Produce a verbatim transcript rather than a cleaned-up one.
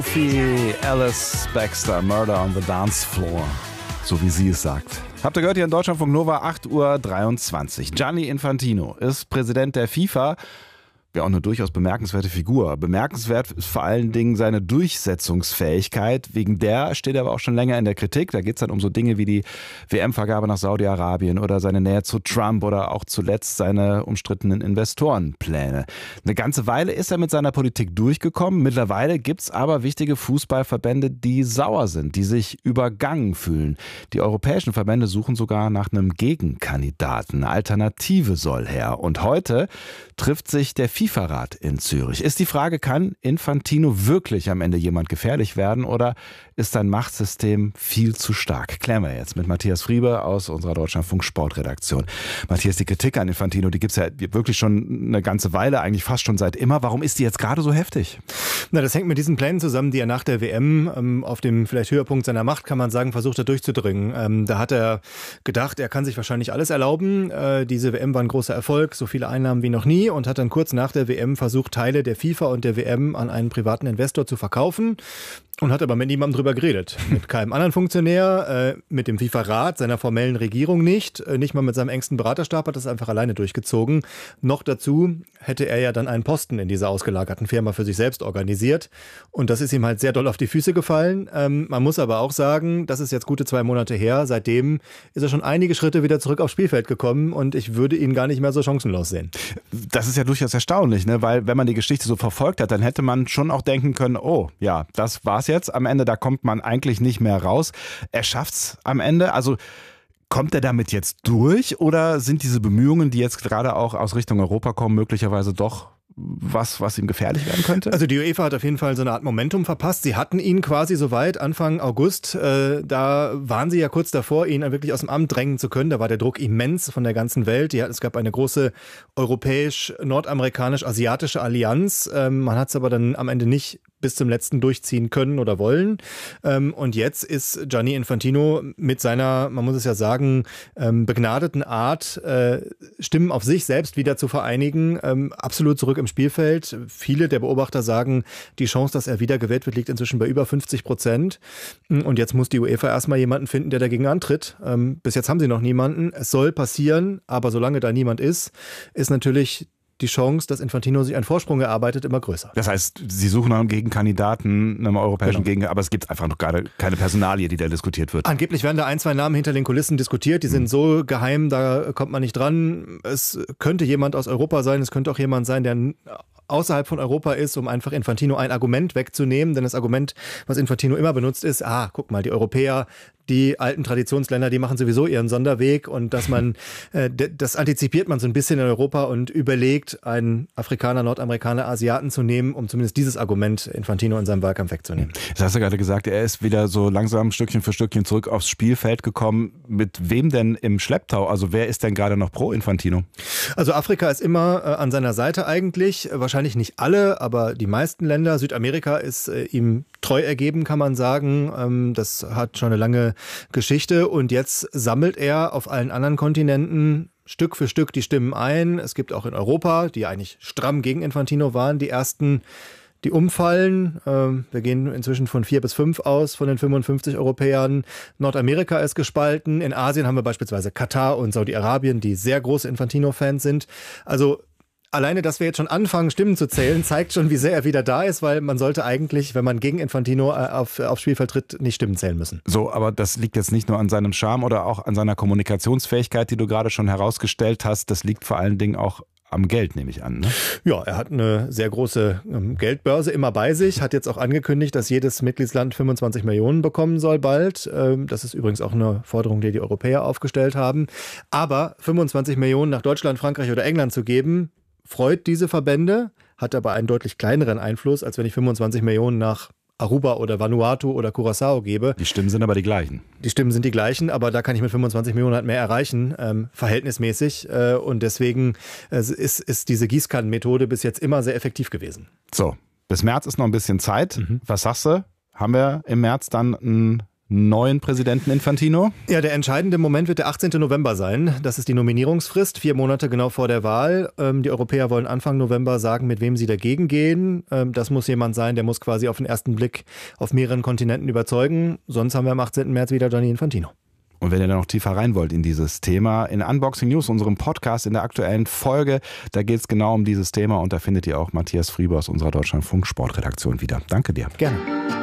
Sophie Alice Baxter, Murder on the Dance Floor, so wie sie es sagt. Habt ihr gehört, hier in Deutschlandfunk Nova, acht Uhr dreiundzwanzig. Gianni Infantino ist Präsident der FIFA. Ja, auch eine durchaus bemerkenswerte Figur. Bemerkenswert ist vor allen Dingen seine Durchsetzungsfähigkeit. Wegen der steht er aber auch schon länger in der Kritik. Da geht es dann um so Dinge wie die W M-Vergabe nach Saudi-Arabien oder seine Nähe zu Trump oder auch zuletzt seine umstrittenen Investorenpläne. Eine ganze Weile ist er mit seiner Politik durchgekommen. Mittlerweile gibt es aber wichtige Fußballverbände, die sauer sind, die sich übergangen fühlen. Die europäischen Verbände suchen sogar nach einem Gegenkandidaten. Eine Alternative soll her. Und heute trifft sich der FIFA-Rat in Zürich. Ist die Frage, kann Infantino wirklich am Ende jemand gefährlich werden oder ist sein Machtsystem viel zu stark? Klären wir jetzt mit Matthias Friebe aus unserer Deutschlandfunk Sportredaktion. Matthias, die Kritik an Infantino, die gibt es ja wirklich schon eine ganze Weile, eigentlich fast schon seit immer. Warum ist die jetzt gerade so heftig? Na, das hängt mit diesen Plänen zusammen, die er nach der W M ähm, auf dem vielleicht Höhepunkt seiner Macht, kann man sagen, versucht hat durchzudringen. Ähm, da hat er gedacht, er kann sich wahrscheinlich alles erlauben. Äh, diese W M war ein großer Erfolg, so viele Einnahmen wie noch nie und hat dann kurz nach der W M versucht, Teile der FIFA und der W M an einen privaten Investor zu verkaufen. Und hat aber mit niemandem drüber geredet. Mit keinem anderen Funktionär, äh, mit dem FIFA-Rat, seiner formellen Regierung nicht. Äh, nicht mal mit seinem engsten Beraterstab hat das einfach alleine durchgezogen. Noch dazu hätte er ja dann einen Posten in dieser ausgelagerten Firma für sich selbst organisiert. Und das ist ihm halt sehr doll auf die Füße gefallen. Ähm, man muss aber auch sagen, das ist jetzt gute zwei Monate her. Seitdem ist er schon einige Schritte wieder zurück aufs Spielfeld gekommen. Und ich würde ihn gar nicht mehr so chancenlos sehen. Das ist ja durchaus erstaunlich, ne? Weil wenn man die Geschichte so verfolgt hat, dann hätte man schon auch denken können, oh ja, das war's jetzt am Ende, da kommt man eigentlich nicht mehr raus. Er schafft's am Ende, also kommt er damit jetzt durch oder sind diese Bemühungen, die jetzt gerade auch aus Richtung Europa kommen, möglicherweise doch was, was ihm gefährlich werden könnte? Also die UEFA hat auf jeden Fall so eine Art Momentum verpasst. Sie hatten ihn quasi soweit Anfang August. Äh, da waren sie ja kurz davor, ihn wirklich aus dem Amt drängen zu können. Da war der Druck immens von der ganzen Welt. Die, es gab eine große europäisch-nordamerikanisch-asiatische Allianz. Ähm, man hat es aber dann am Ende nicht bis zum letzten durchziehen können oder wollen. Ähm, und jetzt ist Gianni Infantino mit seiner, man muss es ja sagen, ähm, begnadeten Art, äh, Stimmen auf sich selbst wieder zu vereinigen, ähm, absolut zurück im Spielfeld. Viele der Beobachter sagen, die Chance, dass er wieder gewählt wird, liegt inzwischen bei über fünfzig Prozent. Und jetzt muss die UEFA erstmal jemanden finden, der dagegen antritt. Ähm, bis jetzt haben sie noch niemanden. Es soll passieren, aber solange da niemand ist, ist natürlich die Chance, dass Infantino sich einen Vorsprung erarbeitet, immer größer. Das heißt, Sie suchen nach einem Gegenkandidaten, einem europäischen Genau. Gegenkandidaten, aber es gibt einfach noch gerade keine Personalie, die da diskutiert wird. Angeblich werden da ein, zwei Namen hinter den Kulissen diskutiert, die sind so geheim, da kommt man nicht dran. Es könnte jemand aus Europa sein, es könnte auch jemand sein, der außerhalb von Europa ist, um einfach Infantino ein Argument wegzunehmen. Denn das Argument, was Infantino immer benutzt, ist, ah, guck mal, die Europäer, die alten Traditionsländer, die machen sowieso ihren Sonderweg und dass man, äh, das antizipiert man so ein bisschen in Europa und überlegt, einen Afrikaner, Nordamerikaner, Asiaten zu nehmen, um zumindest dieses Argument Infantino in seinem Wahlkampf wegzunehmen. Das hast du gerade gesagt, er ist wieder so langsam Stückchen für Stückchen zurück aufs Spielfeld gekommen. Mit wem denn im Schlepptau? Also wer ist denn gerade noch pro Infantino? Also Afrika ist immer äh, an seiner Seite eigentlich, wahrscheinlich nicht alle, aber die meisten Länder. Südamerika ist äh, ihm treu ergeben, kann man sagen. Ähm, das hat schon eine lange Geschichte und jetzt sammelt er auf allen anderen Kontinenten Stück für Stück die Stimmen ein. Es gibt auch in Europa, die eigentlich stramm gegen Infantino waren, die ersten, die umfallen. Wir gehen inzwischen von vier bis fünf aus von den fünfundfünfzig Europäern. Nordamerika ist gespalten. In Asien haben wir beispielsweise Katar und Saudi-Arabien, die sehr große Infantino-Fans sind. Also alleine, dass wir jetzt schon anfangen, Stimmen zu zählen, zeigt schon, wie sehr er wieder da ist, weil man sollte eigentlich, wenn man gegen Infantino auf, aufs Spielfeld tritt, nicht Stimmen zählen müssen. So, aber das liegt jetzt nicht nur an seinem Charme oder auch an seiner Kommunikationsfähigkeit, die du gerade schon herausgestellt hast. Das liegt vor allen Dingen auch am Geld, nehme ich an, ne? Ja, er hat eine sehr große ähm, Geldbörse immer bei sich, hat jetzt auch angekündigt, dass jedes Mitgliedsland fünfundzwanzig Millionen bekommen soll bald. Ähm, das ist übrigens auch eine Forderung, die die Europäer aufgestellt haben. Aber fünfundzwanzig Millionen nach Deutschland, Frankreich oder England zu geben, freut diese Verbände, hat aber einen deutlich kleineren Einfluss, als wenn ich fünfundzwanzig Millionen nach Aruba oder Vanuatu oder Curaçao gebe. Die Stimmen sind aber die gleichen. Die Stimmen sind die gleichen, aber da kann ich mit fünfundzwanzig Millionen halt mehr erreichen, ähm, verhältnismäßig. Äh, und deswegen äh, ist, ist diese Gießkannenmethode bis jetzt immer sehr effektiv gewesen. So, bis März ist noch ein bisschen Zeit. Mhm. Was sagst du? Haben wir im März dann einen neuen Präsidenten Infantino? Ja, der entscheidende Moment wird der achtzehnte November sein. Das ist die Nominierungsfrist, vier Monate genau vor der Wahl. Die Europäer wollen Anfang November sagen, mit wem sie dagegen gehen. Das muss jemand sein, der muss quasi auf den ersten Blick auf mehreren Kontinenten überzeugen. Sonst haben wir am achtzehnten März wieder Gianni Infantino. Und wenn ihr da noch tiefer rein wollt in dieses Thema, in Unboxing News, unserem Podcast in der aktuellen Folge, da geht es genau um dieses Thema und da findet ihr auch Matthias Friebe aus unserer Deutschlandfunk Sportredaktion wieder. Danke dir. Gerne.